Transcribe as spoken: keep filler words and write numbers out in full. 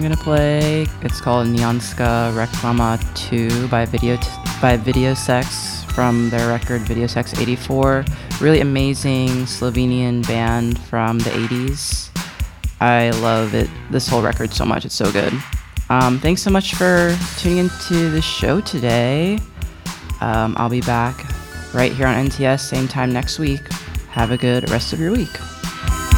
gonna play. It's called Neonska Reklama two by Video t- by Videosex from their record Videosex eighty-four. Really amazing Slovenian band from the eighties. I love it. This whole record so much. It's so good. Um, thanks so much for tuning into the show today. Um, I'll be back right here on N T S same time next week. Have a good rest of your week.